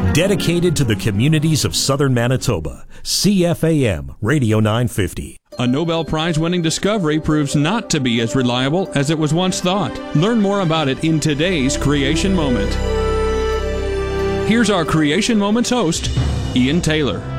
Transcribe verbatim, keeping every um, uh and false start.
Dedicated to the communities of southern Manitoba, C F A M Radio nine fifty. A Nobel Prize-winning discovery proves not to be as reliable as it was once thought. Learn more about it in today's Creation Moment. Here's our Creation Moments host, Ian Taylor.